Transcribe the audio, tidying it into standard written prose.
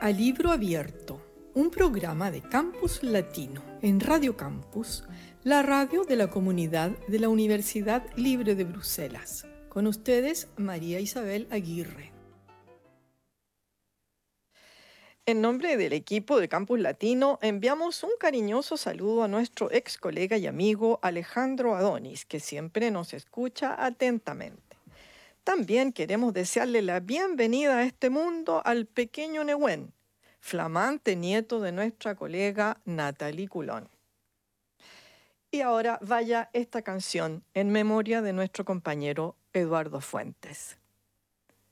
A Libro Abierto, un programa de Campus Latino en Radio Campus, la radio de la comunidad de la Universidad Libre de Bruselas. Con ustedes, María Isabel Aguirre. En nombre del equipo de Campus Latino, enviamos un cariñoso saludo a nuestro ex colega y amigo Alejandro Adonis, que siempre nos escucha atentamente. También queremos desearle la bienvenida a este mundo al pequeño Nehuen, flamante nieto de nuestra colega Natalie Coulon. Y ahora vaya esta canción en memoria de nuestro compañero Eduardo Fuentes.